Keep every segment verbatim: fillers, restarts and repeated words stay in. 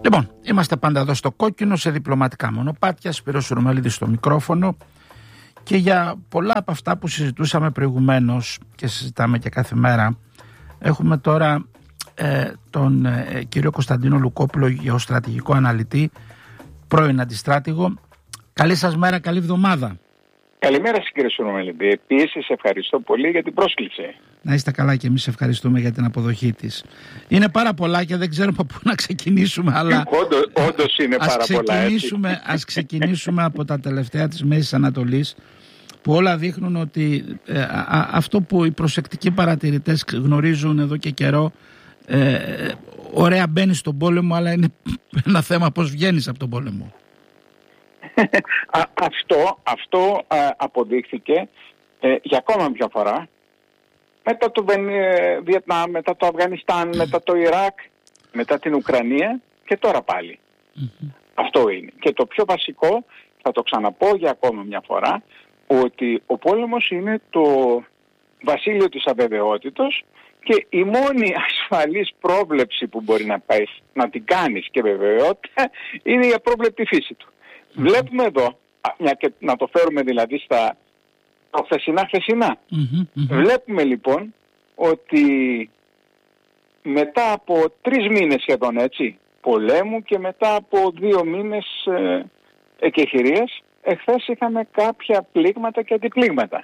Λοιπόν, είμαστε πάντα εδώ στο Κόκκινο, σε διπλωματικά μονοπάτια, Σπύρος Ρουμελίδης στο μικρόφωνο, και για πολλά από αυτά που συζητούσαμε προηγουμένως και συζητάμε και κάθε μέρα, έχουμε τώρα ε, τον ε, κύριο Κωνσταντίνο Λουκόπουλο, γεωστρατηγικό αναλυτή, πρώην αντιστράτηγο. Καλή σας μέρα, καλή εβδομάδα. Καλημέρα σας κύριε Ρουμελίδη. Επίσης ευχαριστώ πολύ για την πρόσκληση. Να είστε καλά, και εμείς ευχαριστούμε για την αποδοχή της. Είναι πάρα πολλά και δεν ξέρουμε από πού να ξεκινήσουμε, αλλά Όντως, όντως είναι ας πάρα ξεκινήσουμε, πολλά, ας ξεκινήσουμε από τα τελευταία της Μέσης Ανατολής, που όλα δείχνουν ότι ε, α, α, αυτό που οι προσεκτικοί παρατηρητές γνωρίζουν εδώ και καιρό, ε, ωραία μπαίνεις στον πόλεμο, αλλά είναι ένα θέμα πώς βγαίνεις από τον πόλεμο. α, αυτό αυτό α, αποδείχθηκε ε, για ακόμα μια φορά μετά το Βιετνάμ, μετά το Αφγανιστάν, μετά το Ιράκ, μετά την Ουκρανία και τώρα πάλι. Mm-hmm. Αυτό είναι. Και το πιο βασικό, θα το ξαναπώ για ακόμα μια φορά, ότι ο πόλεμος είναι το βασίλειο της αβεβαιότητος και η μόνη ασφαλής πρόβλεψη που μπορεί να πάει να την κάνεις και βεβαιότητα είναι η απρόβλεπτη φύση του. Mm-hmm. Βλέπουμε εδώ, μια και να το φέρουμε δηλαδή στα χθεσινά χθεσινά. Mm-hmm, mm-hmm. Βλέπουμε λοιπόν ότι μετά από τρεις μήνες σχεδόν έτσι πολέμου και μετά από δύο μήνες ε, εκεχηρίας, εχθές είχαμε κάποια πλήγματα και αντιπλήγματα.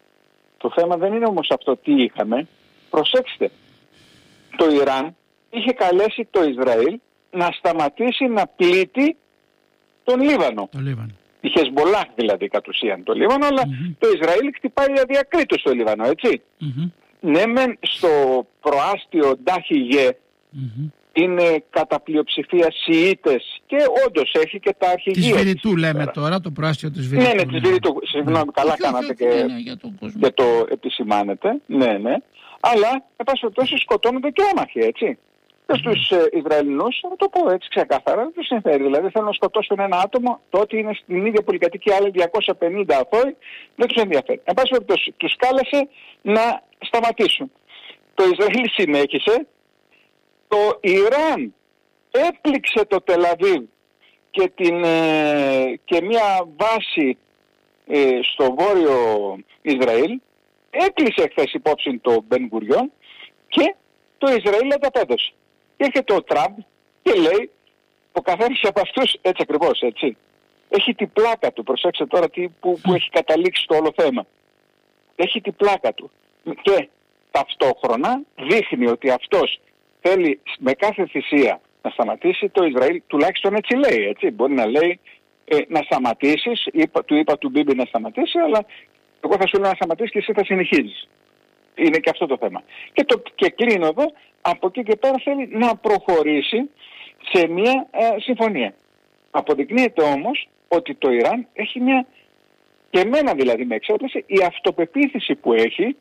Το θέμα δεν είναι όμως αυτό τι είχαμε. Προσέξτε, το Ιράν είχε καλέσει το Ισραήλ να σταματήσει να πλήττει τον Λίβανο. Το Λίβανο. Η Χεσμολάχ δηλαδή κατ' ουσίαν το Λίβανο, αλλά mm-hmm. το Ισραήλ χτυπάει αδιακρίτως στο Λίβανο, έτσι. Mm-hmm. Ναι, μεν στο προάστιο Ντάχιγε mm-hmm. είναι κατά πλειοψηφία Σιήτες και όντως έχει και τα αρχηγεία. Της Βηρητού λέμε τώρα, το προάστιο της Βηρητού. Ναι, ναι, της Βηρητού. Συγγνώμη, ναι. καλά κάνατε και, ναι, ναι, για και το επισημάνετε. Ναι, ναι. Αλλά, εν πάση περιπτώσει, σκοτώνονται και άμαχοι, έτσι. Και στους ε, Ισραηλινούς, θα το πω έτσι ξεκάθαρα, δεν τους συμφέρει. Δηλαδή θέλουν να σκοτώσουν ένα άτομο, το ότι είναι στην ίδια πολυκατοικία άλλοι διακόσια πενήντα αθώοι, δεν τους ενδιαφέρει. Εν πάση περιπτώσει, τους κάλεσε να σταματήσουν. Το Ισραήλ συνέχισε, το Ιράν έπληξε το Τελαβίβ και, την, ε, και μια βάση ε, στο βόρειο Ισραήλ, έκλεισε χθες υπόψη το Μπεν Γκουριόν και το Ισραήλ ανταπέδωσε. Και έρχεται ο Τραμπ και λέει, ο καθένας από αυτούς, έτσι ακριβώς, έτσι, έχει την πλάκα του, προσέξτε τώρα τι, που, που έχει καταλήξει το όλο θέμα. Έχει την πλάκα του και ταυτόχρονα δείχνει ότι αυτός θέλει με κάθε θυσία να σταματήσει το Ισραήλ, τουλάχιστον έτσι λέει, έτσι, μπορεί να λέει ε, να σταματήσεις, είπα, του είπα του Μπίμπι να σταματήσει, αλλά εγώ θα σου λέω να σταματήσεις και εσύ θα συνεχίζεις. Είναι και αυτό το θέμα. Και, το, και κλείνω εδώ, από εκεί και πέρα θέλει να προχωρήσει σε μια ε, συμφωνία. Αποδεικνύεται όμως ότι το Ιράν έχει μια, και εμένα δηλαδή με εξέπλησε, η αυτοπεποίθηση που έχει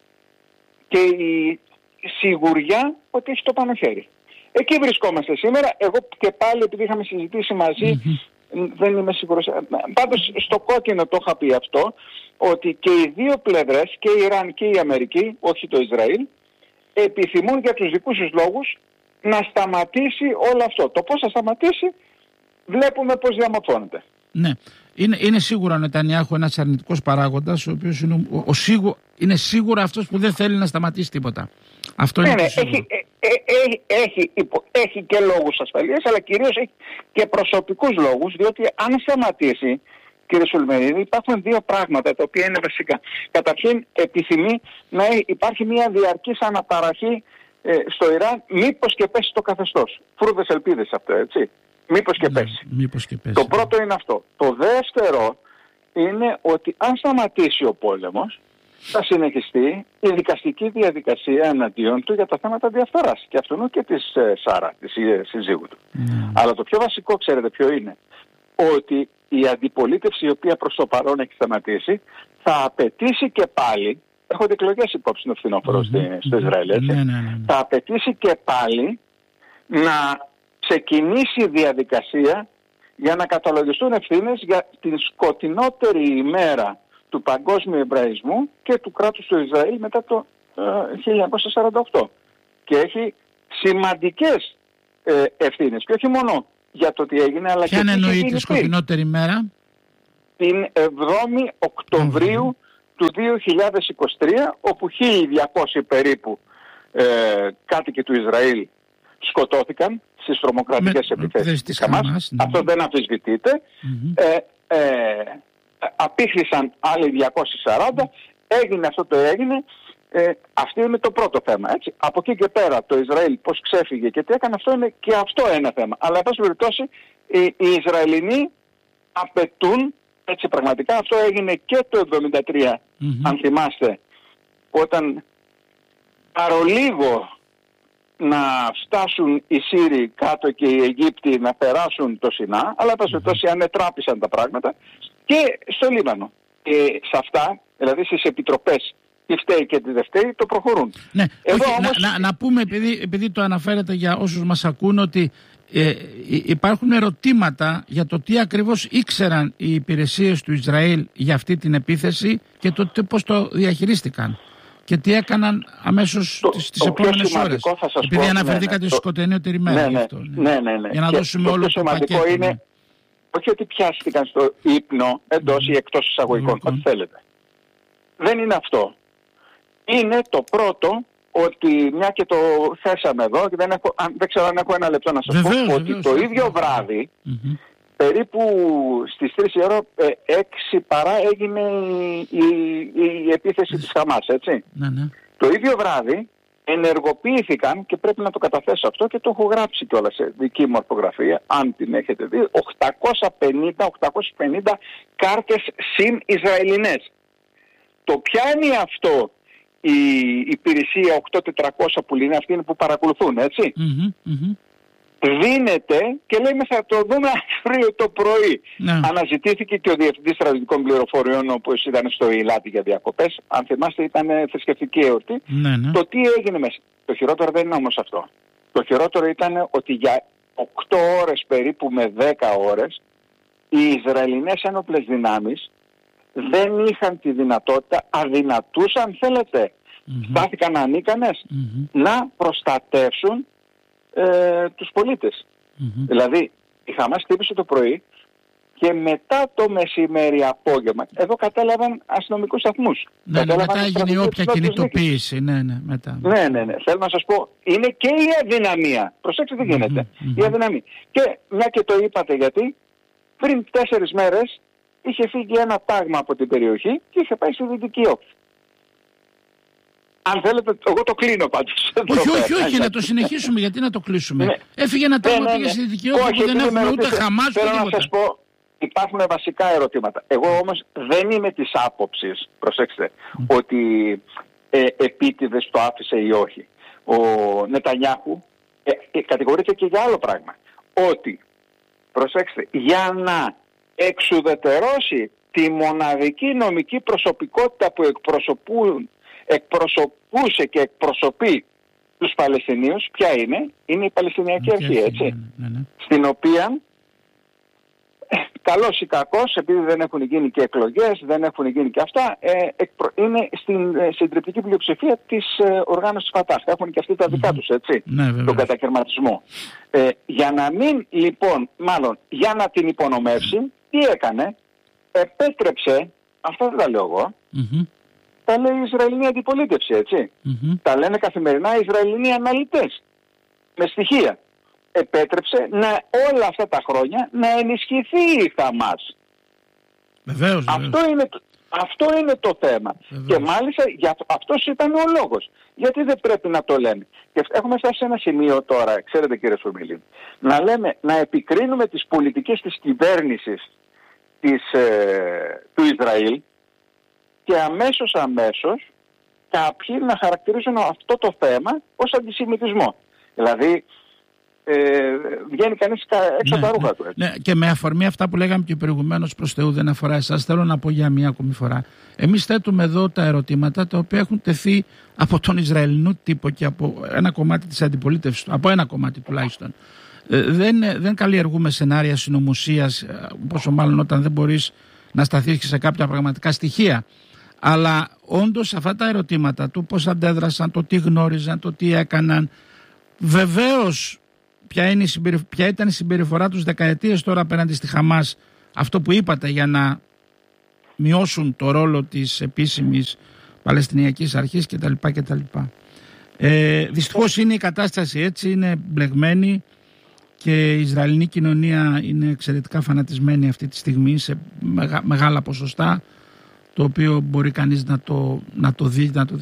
και η σιγουριά ότι έχει το πάνω χέρι. Εκεί βρισκόμαστε σήμερα. Εγώ και πάλι, επειδή είχαμε συζητήσει μαζί, mm-hmm. δεν είμαι σίγουρος. Πάντως στο Κόκκινο το είχα πει αυτό, ότι και οι δύο πλευρές, και η Ιράν και η Αμερική, όχι το Ισραήλ, επιθυμούν για τους δικούς τους λόγους να σταματήσει όλο αυτό. Το πώς θα σταματήσει βλέπουμε πώς διαμορφώνεται. Ναι. Είναι, είναι σίγουρα ο Νετανιάχου ένας αρνητικός παράγοντας, ο οποίος είναι, ο, ο σίγου, είναι σίγουρα αυτός που δεν θέλει να σταματήσει τίποτα. Αυτό ναι, είναι ναι, σίγουρο. Έχει, ε, ε, έχει, έχει, υπο, έχει και λόγους ασφαλείας, αλλά κυρίως έχει και προσωπικούς λόγους, διότι αν σταματήσει, κύριε Σουλμερίδη, υπάρχουν δύο πράγματα τα οποία είναι βασικά. Καταρχήν, επιθυμεί να υπάρχει μια διαρκής αναταραχή ε, στο Ιράν, μήπως και πέσει το καθεστώς. Φρούδες ελπίδες αυτό, έτσι. Μήπως και, ναι, πέσει. μήπως και πέσει. Το πρώτο είναι αυτό. Το δεύτερο είναι ότι αν σταματήσει ο πόλεμος, θα συνεχιστεί η δικαστική διαδικασία εναντίον του για τα θέματα διαφθοράς και αυτού και της ε, Σάρα, της ε, συζύγου του. Mm. Αλλά το πιο βασικό, ξέρετε ποιο είναι, ότι η αντιπολίτευση, η οποία προς το παρόν έχει σταματήσει, θα απαιτήσει και πάλι, έρχονται εκλογές υπόψη το φθινόπωρο mm-hmm. στο Ισραήλ, έτσι, mm-hmm. θα απαιτήσει και πάλι να ξεκινήσει η διαδικασία για να καταλογιστούν ευθύνες για την σκοτεινότερη ημέρα του παγκόσμιου εβραϊσμού και του κράτους του Ισραήλ μετά το ε, χίλια εννιακόσια σαράντα οκτώ. Και έχει σημαντικές ε, ευθύνες. Και όχι μόνο για το τι έγινε, αλλά ποια και τι έγινε. Ποια εννοεί τη σκοτεινότερη μέρα? Την εβδόμη Οκτωβρίου mm-hmm. του δύο χιλιάδες είκοσι τρία, όπου χίλια διακόσιοι περίπου ε, κάτοικοι του Ισραήλ σκοτώθηκαν στις τρομοκρατικές επιθέσεις της Χαμάς. Ναι. Αυτό δεν αμφισβητείται. Mm-hmm. Ε, ε, απήχθησαν άλλοι διακόσιοι σαράντα, έγινε αυτό το έγινε. Ε, αυτό είναι το πρώτο θέμα. Έτσι. Από εκεί και πέρα το Ισραήλ πώς ξέφυγε και τι έκανε, αυτό είναι και αυτό ένα θέμα. Αλλά εν πάση περιπτώσει οι, οι Ισραηλινοί απαιτούν, έτσι πραγματικά, αυτό έγινε και το εβδομήντα τρία, mm-hmm. αν θυμάστε, όταν παρολίγο να φτάσουν οι Σύριοι κάτω και οι Αιγύπτιοι να περάσουν το Σινά, αλλά εν πάση περιπτώσει ανετράπησαν τα πράγματα, και στο Λίβανο. Και σε αυτά, δηλαδή στις επιτροπές, τι φταίει και τι δεν φταίει, το προχωρούν. Ναι, Εδώ όχι, όμως... να, να, να πούμε, επειδή, επειδή το αναφέρετε για όσους μας ακούν, ότι ε, υπάρχουν ερωτήματα για το τι ακριβώς ήξεραν οι υπηρεσίες του Ισραήλ για αυτή την επίθεση και το πώς το διαχειρίστηκαν και τι έκαναν αμέσως το, τις, τις επόμενες ώρες. Επειδή πω, αναφερθήκατε ναι, ναι, στη σκοτεινότερη μέρα. Ναι, ναι, αυτό, ναι. Ναι, ναι, ναι. Για να και δώσουμε το όλο το πακέτο. Είναι, ναι. όχι ότι πιάστηκαν στο ύπνο εντός mm. ή εκτός εισαγωγικών, ό,τι θέλετε. Δεν είναι αυτό. Είναι το πρώτο, ότι μια και το θέσαμε εδώ, και δεν, έχω, δεν ξέρω αν έχω ένα λεπτό να σας βεβαίως, πω, ότι βεβαίως, το βεβαίως. ίδιο βράδυ, mm-hmm. περίπου στις τρεις η ώρα, έξι παρά έγινε η, η, η επίθεση της Χαμάς, έτσι. Ναι, ναι. Το ίδιο βράδυ ενεργοποιήθηκαν, και πρέπει να το καταθέσω αυτό και το έχω γράψει κιόλας σε δική μου ορθογραφία, αν την έχετε δει, οκτακόσιες πενήντα κάρτες συν Ισραηλινές. Το πιάνει αυτό η υπηρεσία οκτώ τετρακόσια που είναι, αυτοί είναι που παρακολουθούν, έτσι. Mm-hmm, mm-hmm. Δίνεται και λέμε θα το δούμε αύριο το πρωί. Ναι. Αναζητήθηκε και ο Διευθυντής Στρατιωτικών Πληροφοριών, όπως ήταν στο Ιλάτι για διακοπές. Αν θυμάστε, ήταν θρησκευτική εορτή. Ναι, ναι. Το τι έγινε μέσα. Το χειρότερο δεν είναι όμως αυτό. Το χειρότερο ήταν ότι για οκτώ ώρες περίπου με δέκα ώρες οι Ισραηλινές ένοπλες δυνάμεις δεν είχαν τη δυνατότητα, αδυνατούσαν, θέλετε, mm-hmm. στάθηκαν ανίκανες mm-hmm. να προστατεύσουν ε, τους πολίτες. Mm-hmm. Δηλαδή, η Χαμάς χτύπησε το πρωί και μετά το μεσημέρι απόγευμα, εδώ κατέλαβαν αστυνομικούς σταθμούς. Ναι, ναι, μετά έγινε όποια κινητοποίηση. Ναι, ναι, μετά. ναι, ναι, ναι. Θέλω να σας πω, είναι και η αδυναμία. Προσέξτε τι γίνεται. Mm-hmm. Η αδυναμία. Και μια και το είπατε γιατί, πριν τέσσερις μέρες, είχε φύγει ένα τάγμα από την περιοχή και είχε πάει στη Δυτική Όχθη. Αν θέλετε, εγώ το κλείνω πάντως. Όχι, όχι, όχι, να το συνεχίσουμε, γιατί να το κλείσουμε. Ναι. Έφυγε ένα τάγμα, ναι, ναι, ναι. πήγε στη Δυτική Όχθη που δεν έχουμε ούτε Χαμάς ούτε τίποτα. Θέλω να σας πω, υπάρχουν βασικά ερωτήματα. Εγώ όμως δεν είμαι της άποψης, προσέξτε, mm. ότι ε, επίτηδες το άφησε ή όχι. Ο Νετανιάχου ε, ε, κατηγορείται και για άλλο πράγμα. Ότι, προσέξτε, για να εξουδετερώσει τη μοναδική νομική προσωπικότητα που εκπροσωπούν, εκπροσωπούσε και εκπροσωπεί τους Παλαιστινίους, ποια είναι? Είναι η Παλαιστινιακή Αρχή, έτσι. Ναι, ναι, ναι. Στην οποία, καλός ή κακός, επειδή δεν έχουν γίνει και εκλογές, δεν έχουν γίνει και αυτά, ε, εκπρο... είναι στην ε, συντριπτική πλειοψηφία της ε, οργάνωσης Φατάχ. Έχουν και αυτοί τα δικά τους, έτσι, ναι, τον κατακαιρματισμό. Ε, για να μην, λοιπόν, μάλλον, για να την υπονομεύσει, τι έκανε? Επέτρεψε, αυτά δεν τα λέω εγώ, mm-hmm. τα λέει η Ισραηλινή αντιπολίτευση, έτσι. Mm-hmm. Τα λένε καθημερινά οι Ισραηλινοί αναλυτές, με στοιχεία. Επέτρεψε να όλα αυτά τα χρόνια να ενισχυθεί η Χαμάς. Βεβαίως, αυτό, βεβαίως. Είναι, αυτό είναι το θέμα. Βεβαίως. Και μάλιστα για, αυτός ήταν ο λόγος. Γιατί δεν πρέπει να το λέμε? Και έχουμε φτάσει σε ένα σημείο τώρα, ξέρετε κύριε Σουρμιλή, να λέμε, να επικρίνουμε τις πολιτικές της κυβέρνησης της, ε, του Ισραήλ και αμέσως αμέσως κάποιοι να χαρακτηρίζουν αυτό το θέμα ως αντισημιτισμό. Δηλαδή ε, βγαίνει κανείς έξω από τα ρούχα του. Έτσι. Ναι, και με αφορμή αυτά που λέγαμε και προηγουμένως, προς Θεού δεν αφορά εσάς, θέλω να πω για μία ακόμη φορά. Εμείς θέτουμε εδώ τα ερωτήματα τα οποία έχουν τεθεί από τον Ισραηλινό τύπο και από ένα κομμάτι της αντιπολίτευσης του, από ένα κομμάτι τουλάχιστον. Ε, δεν, δεν καλλιεργούμε σενάρια συνωμοσίας, πόσο μάλλον όταν δεν μπορείς να σταθείς σε κάποια πραγματικά στοιχεία. Αλλά όντως αυτά τα ερωτήματα του πώς αντέδρασαν, το τι γνώριζαν, το τι έκαναν, βεβαίως ποια, είναι η συμπεριφ... ποια ήταν η συμπεριφορά τους δεκαετίες τώρα απέναντι στη Χαμάς, αυτό που είπατε για να μειώσουν το ρόλο της επίσημης Παλαιστινιακής Αρχής κτλ. κτλ. Ε, δυστυχώς είναι η κατάσταση έτσι, είναι μπλεγμένη και η Ισραηλινή κοινωνία είναι εξαιρετικά φανατισμένη αυτή τη στιγμή σε μεγα... μεγάλα ποσοστά, το οποίο μπορεί κανείς να το, να το δει, να το